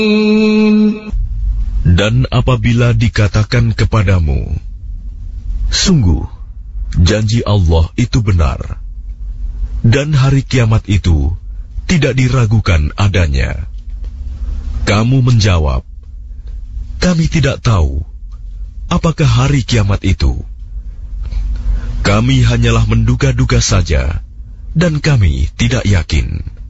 Dan apabila dikatakan kepadamu, sungguh, janji Allah itu benar, dan hari kiamat itu tidak diragukan adanya. Kamu menjawab, kami tidak tahu apakah hari kiamat itu. Kami hanyalah menduga-duga saja, dan kami tidak yakin.